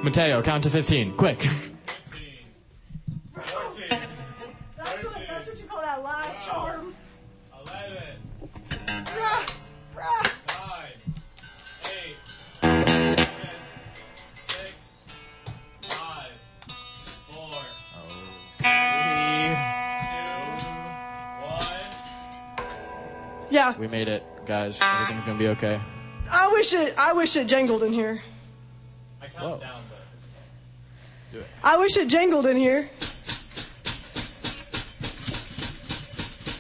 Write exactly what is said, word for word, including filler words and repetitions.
Mateo, count to fifteen. Quick. fifteen. fourteen. That's what, that's what you call that live charm. eleven. Bruh, bruh. nine. eight. seven. six. five. four. Yeah, We made it, guys. Everything's gonna be okay. I wish it. I wish it jangled in here. I Whoa. count down, but Do it. I wish it jangled in here.